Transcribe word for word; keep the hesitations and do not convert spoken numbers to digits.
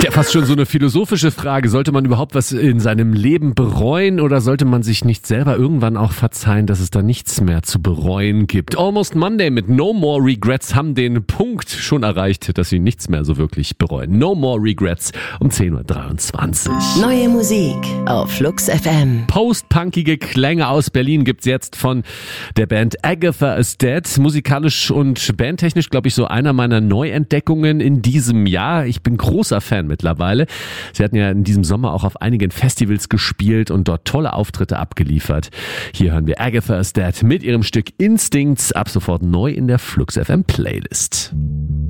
Ja, fast schon so eine philosophische Frage. Sollte man überhaupt was in seinem Leben bereuen oder sollte man sich nicht selber irgendwann auch verzeihen, dass es da nichts mehr zu bereuen gibt? Almost Monday mit No More Regrets haben den Punkt schon erreicht, dass sie nichts mehr so wirklich bereuen. No More Regrets um zehn Uhr dreiundzwanzig. Neue Musik auf Flux F M. Post-punkige Klänge aus Berlin gibt's jetzt von der Band Agatha is Dead. Musikalisch und bandtechnisch, glaube ich, so einer meiner Neuentdeckungen in diesem Jahr. Ich bin großer Fan mittlerweile. Sie hatten ja in diesem Sommer auch auf einigen Festivals gespielt und dort tolle Auftritte abgeliefert. Hier hören wir Agatha is Dead mit ihrem Stück Instincts ab sofort neu in der Flux F M Playlist.